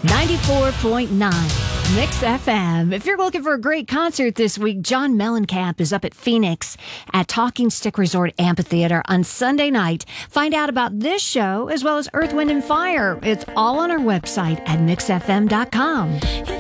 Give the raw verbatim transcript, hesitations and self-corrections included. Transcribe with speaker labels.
Speaker 1: ninety-four point nine Mix F M. If you're looking for a great concert this week, John Mellencamp is up at Phoenix at Talking Stick Resort Amphitheater on Sunday night. Find out about this show as well as Earth, Wind and Fire. It's all on our website at mix f m dot com.